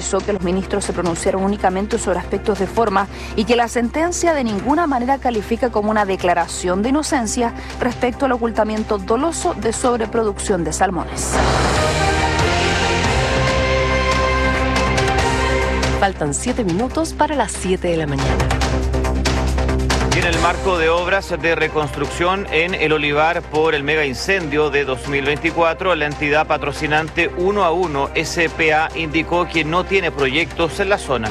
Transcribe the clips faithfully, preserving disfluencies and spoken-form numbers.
puntualizó que los ministros se pronunciaron únicamente sobre aspectos de forma y que la sentencia de ninguna manera califica como una declaración de inocencia respecto al ocultamiento doloso de sobreproducción de salmones. Faltan siete minutos para las siete de la mañana. Y en el marco de obras de reconstrucción en El Olivar por el mega incendio de dos mil veinticuatro, la entidad patrocinante uno a uno S P A indicó que no tiene proyectos en la zona.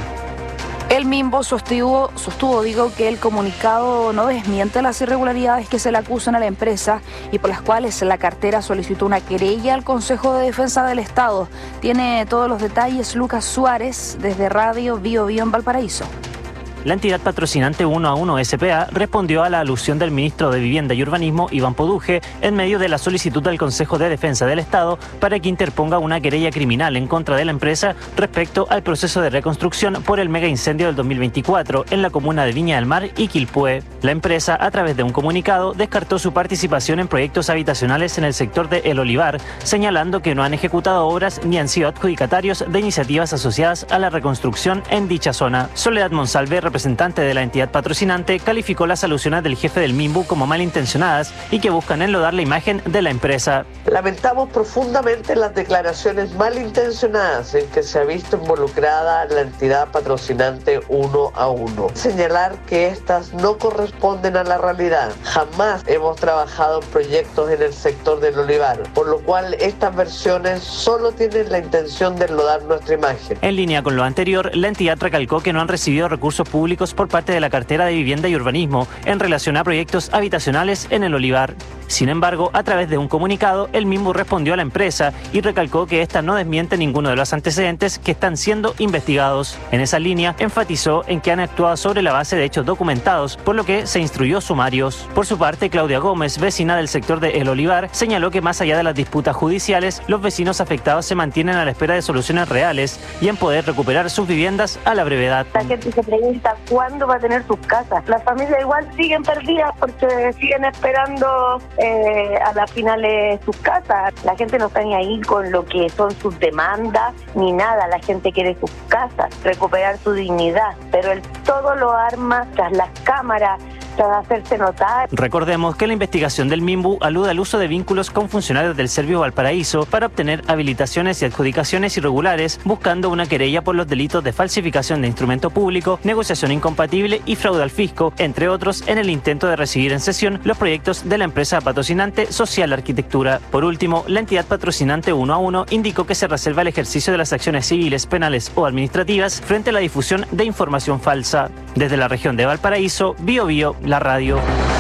El Minbo sostuvo, sostuvo digo, que el comunicado no desmiente las irregularidades que se le acusan a la empresa y por las cuales la cartera solicitó una querella al Consejo de Defensa del Estado. Tiene todos los detalles Lucas Suárez desde Radio Bio Bio en Valparaíso. La entidad patrocinante uno a uno S P A respondió a la alusión del ministro de Vivienda y Urbanismo, Iván Poduje, en medio de la solicitud del Consejo de Defensa del Estado para que interponga una querella criminal en contra de la empresa respecto al proceso de reconstrucción por el mega incendio del dos mil veinticuatro en la comuna de Viña del Mar y Quilpué. La empresa, a través de un comunicado, descartó su participación en proyectos habitacionales en el sector de El Olivar, señalando que no han ejecutado obras ni han sido adjudicatarios de iniciativas asociadas a la reconstrucción en dicha zona. Soledad Monsalve, representante de la entidad patrocinante, calificó las alusiones del jefe del Minbu como malintencionadas y que buscan enlodar la imagen de la empresa. Lamentamos profundamente las declaraciones malintencionadas en que se ha visto involucrada la entidad patrocinante uno a uno. Señalar que estas no corresponden a la realidad. Jamás hemos trabajado en proyectos en el sector del Olivar, por lo cual estas versiones solo tienen la intención de enlodar nuestra imagen. En línea con lo anterior, la entidad recalcó que no han recibido recursos públicos por parte de la cartera de Vivienda y Urbanismo en relación a proyectos habitacionales en El Olivar. Sin embargo, a través de un comunicado, el Minbu respondió a la empresa y recalcó que esta no desmiente ninguno de los antecedentes que están siendo investigados. En esa línea, enfatizó en que han actuado sobre la base de hechos documentados, por lo que se instruyó sumarios. Por su parte, Claudia Gómez, vecina del sector de El Olivar, señaló que más allá de las disputas judiciales, los vecinos afectados se mantienen a la espera de soluciones reales y en poder recuperar sus viviendas a la brevedad. La gente se pregunta cuándo va a tener sus casas. Las familias igual siguen perdidas porque siguen esperando Eh, a las finales sus casas. La gente no está ni ahí con lo que son sus demandas ni nada. La gente quiere sus casas, recuperar su dignidad, pero él todo lo arma tras las cámaras, tras hacerse notar. Recordemos que la investigación del Minbu alude al uso de vínculos con funcionarios del Servio Valparaíso para obtener habilitaciones y adjudicaciones irregulares, buscando una querella por los delitos de falsificación de instrumento público, negociación incompatible y fraude al fisco, entre otros, en el intento de recibir en sesión los proyectos de la empresa patrocinante Social Arquitectura. Por último, la entidad patrocinante uno a uno indicó que se reserva el ejercicio de las acciones civiles, penales o administrativas frente a la difusión de información falsa. Desde la región de Valparaíso, Bio Bio, la radio.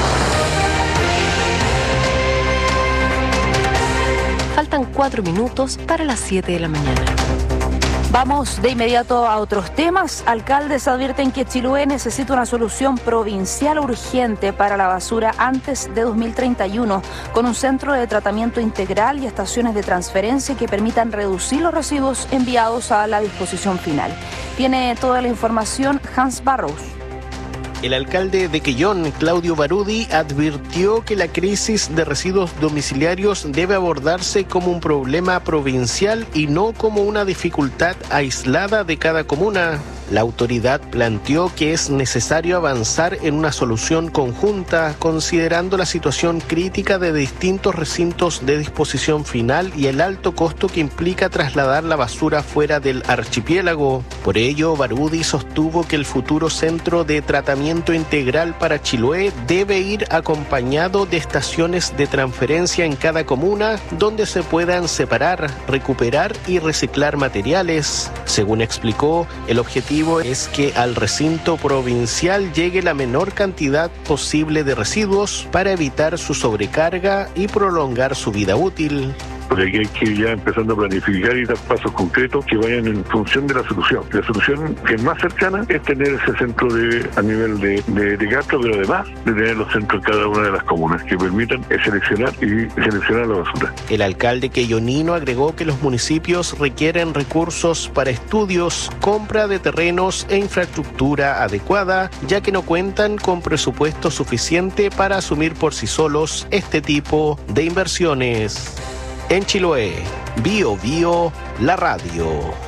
Faltan cuatro minutos para las siete de la mañana. Vamos de inmediato a otros temas. Alcaldes advierten que Chiloé necesita una solución provincial urgente para la basura antes de dos mil treinta y uno, con un centro de tratamiento integral y estaciones de transferencia que permitan reducir los residuos enviados a la disposición final. Tiene toda la información Hans Barrows. El alcalde de Quellón, Claudio Barudi, advirtió que la crisis de residuos domiciliarios debe abordarse como un problema provincial y no como una dificultad aislada de cada comuna. La autoridad planteó que es necesario avanzar en una solución conjunta, considerando la situación crítica de distintos recintos de disposición final y el alto costo que implica trasladar la basura fuera del archipiélago. Por ello, Barudi sostuvo que el futuro centro de tratamiento integral para Chiloé debe ir acompañado de estaciones de transferencia en cada comuna, donde se puedan separar, recuperar y reciclar materiales. Según explicó, el objetivo es que al recinto provincial llegue la menor cantidad posible de residuos para evitar su sobrecarga y prolongar su vida útil. Porque aquí hay que ir ya empezando a planificar y dar pasos concretos que vayan en función de la solución. La solución que es más cercana es tener ese centro de a nivel de, de, de gasto, pero además de tener los centros en cada una de las comunas que permitan seleccionar y seleccionar la basura. El alcalde quellonino agregó que los municipios requieren recursos para estudios, compra de terrenos e infraestructura adecuada, ya que no cuentan con presupuesto suficiente para asumir por sí solos este tipo de inversiones. En Chiloé, Bio Bio, la radio.